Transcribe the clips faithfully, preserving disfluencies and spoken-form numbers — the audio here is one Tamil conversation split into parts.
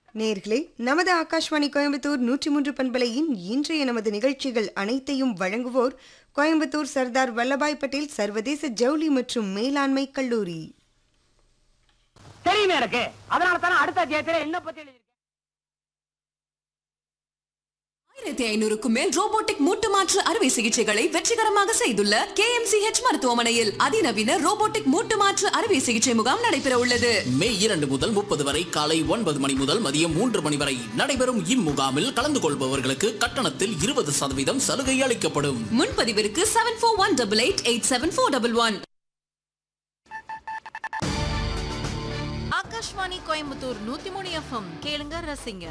நேர்களே, நமது ஆகாஷ்வாணி கோயம்புத்தூர் நூற்றி மூன்று பண்பலையின் இன்றைய நமது நிகழ்ச்சிகள் அனைத்தையும் வழங்குவோர் கோயம்புத்தூர் சர்தார் வல்லபாய் பட்டேல் சர்வதேச ஜவுளி மற்றும் மேலாண்மை கல்லூரி. தெரியுமே இருக்கு. அதனால தானே அடுத்த அத்தியாயத்துல என்ன பத்தி எழுதிருக்கேன். ஆயிரத்தி ஐநூறுக்கும் மேல் ரோபோட்டிக் மூட்டு மாற்று அறுவை சிகிச்சைகளை வெற்றிகரமாக செய்துள்ள கே எம் சி ஹெச் மருத்துவமனையில் அதிநவீன ரோபோட்டிக் மூட்டு மாற்று அறுவை சிகிச்சை முகாம் நடைபெற உள்ளது. மே இரண்டு முதல் முப்பது வரை காலை ஒன்பது மணி முதல் மதியம் மூன்று மணி வரை நடைபெறும் இம்முகாமில் கலந்து கொள்பவர்களுக்கு கட்டணத்தில் இருபது சதவீதம் சலுகை அளிக்கப்படும். முன்பதிவிற்கு seven four one double eight eight seven four double one. Akashvani Coimbatore நூத்தி மூணு எஃப்எம் கேளுங்க ரசிங்க.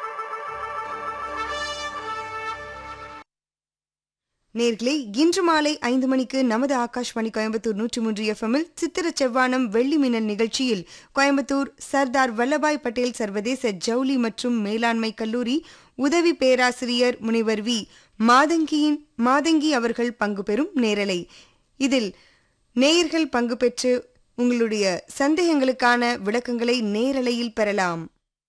நேர்களே, இன்று மாலை ஐந்து மணிக்கு நமது ஆகாஷ்வாணி கோயம்புத்தூர் நூற்றி மூன்று எஃப்எம்மில் சித்திர செவ்வானம் வெள்ளி மின்னல் நிகழ்ச்சியில் கோயம்புத்தூர் சர்தார் வல்லபாய் பட்டேல் சர்வதேச ஜவுளி மற்றும் மேலாண்மை கல்லூரி உதவி பேராசிரியர் முனைவர் வி மாதங்கியின் மாதங்கி அவர்கள் பங்கு பெறும் நேரலை. இதில் நேயர்கள் பங்கு பெற்று உங்களுடைய சந்தேகங்களுக்கான விளக்கங்களை நேரலையில் பெறலாம்.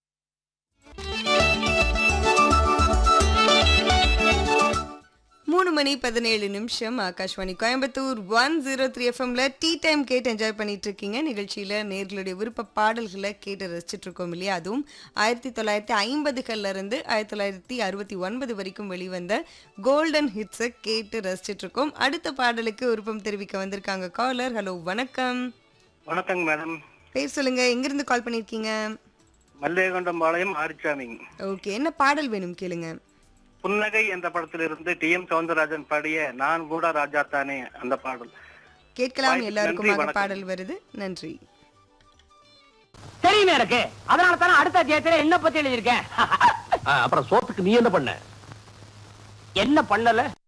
மூணு மணி பதினேழு நிமிஷம் Akashvani Coimbatore one zero three எஃப்எம்ல டீ டைம் கேட்டு என்ஜாய் பண்ணிட்டு இருக்கீங்க. நிகழ்ச்சியில நேர்களுடைய விருப்ப பாடல்களை கேட்டு ரசிச்சுட்டு இருக்கோம் இல்லையா? அதுவும் ஆயிரத்தி தொள்ளாயிரத்தி ஐம்பதுகள்ல இருந்து ஆயிரத்தி தொள்ளாயிரத்தி அறுபத்தி ஒன்பது வரைக்கும் வெளிவந்த கோல்டன் ஹிட்ஸை கேட்டு ரசிச்சுட்டு இருக்கோம். அடுத்த பாடலுக்கு விருப்பம் தெரிவிக்க வந்திருக்காங்க காலர். ஹலோ, வணக்கம். வணக்கங்க மேடம். பேர் சொல்லுங்க, எங்கிருந்து கால் பண்ணிருக்கீங்க? மல்லேகொண்டம்பாளையம் ஆரிச்சாமி. ஓகே, என்ன பாடல் வேணும் கேளுங்க. புன்னகை என்ற படத்திலிருந்து டி எம் சவுந்தரராஜன் பாடிய நான் கூட ராஜா தானே அந்த பாடல் கேட்கலாம். எல்லாருக்கும் பாடல் வருது. நன்றி. தெரியுமே இருக்கு. அதனால தானே அடுத்த அத்தியாயத்துல என்ன பத்தி எழுதிருக்கேன். அப்புறம் சோத்துக்கு நீ என்ன பண்ண? என்ன பண்ணல?